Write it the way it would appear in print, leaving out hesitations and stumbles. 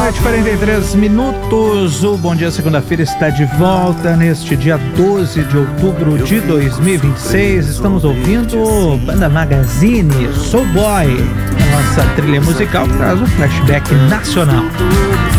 noite, 43 minutos. O Bom Dia Segunda-feira está de volta neste dia 12 de outubro de 2026. Estamos ouvindo Banda Magazine, Soul Boy, a nossa trilha musical que traz um flashback nacional.